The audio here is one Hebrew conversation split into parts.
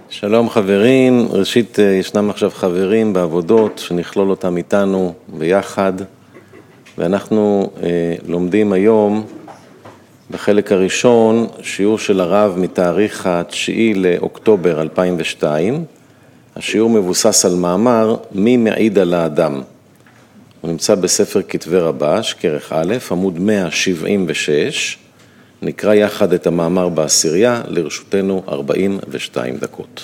שלום חברים, ראשית ישנם עכשיו חברים בעבודות שנכלול אותם איתנו ביחד, ואנחנו לומדים היום בחלק הראשון שיעור של הרב מתאריך ה-9 לאוקטובר 2002. השיעור מבוסס על מאמר מי מעיד על האדם. הוא נמצא בספר כתבי רבש, כרך א', עמוד 176. נקרא יחד את המאמר בעשירייה, לרשותנו 42 דקות.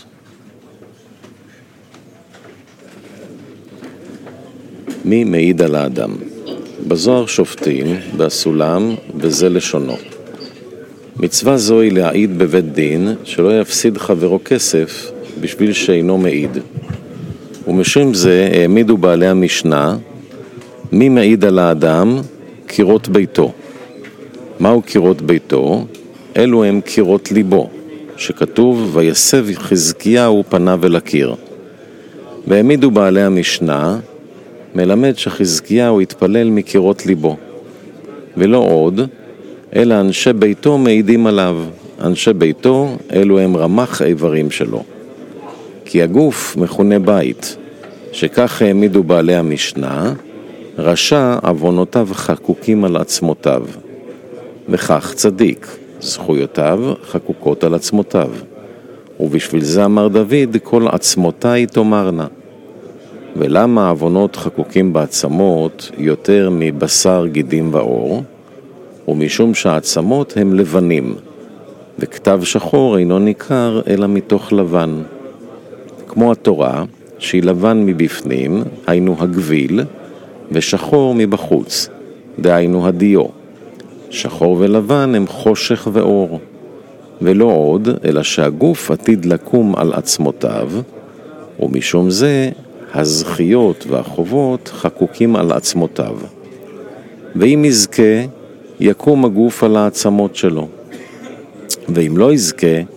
מי מעיד על האדם? בזוהר שופטים, בסולם, וזה לשונו. מצווה זו היא להעיד בבית דין, שלא יפסיד חברו כסף בשביל שאינו מעיד. ומשום זה העמידו בעלי המשנה, מי מעיד על האדם? קירות ביתו. מהו קירות ביתו? אלו הם קירות ליבו, שכתוב ויסב חזקיהו פניו אל הקיר. והעמידו בעלי המשנה, מלמד שחזקיהו התפלל מקירות ליבו. ולא עוד, אלא אנשי ביתו מעידים עליו. אנשי ביתו אלו הם רמ"ח איברים שלו. כי הגוף מכונה בית, שכך העמידו בעלי המשנה, רשע עוונותיו חקוקים על עצמותיו. וכך צדיק, זכויותיו חקוקות על עצמותיו. ובשביל זה אמר דוד, כל עצמותיי תאמרנה. ולמה עוונות חקוקים בעצמות יותר מבשר גידים ואור? ומשום שהעצמות הם לבנים, וכתב שחור אינו ניכר אלא מתוך לבן. כמו התורה, שהיא לבן מבפנים, היינו הגביל, ושחור מבחוץ, דהיינו הדיו. שחור ולבן הם חושך ואור, ולא עוד, אלא שהגוף עתיד לקום על עצמותיו, ומשום זה הזכיות והחובות חקוקים על עצמותיו. ואם יזכה, יקום הגוף על העצמות שלו. ואם לא יזכה,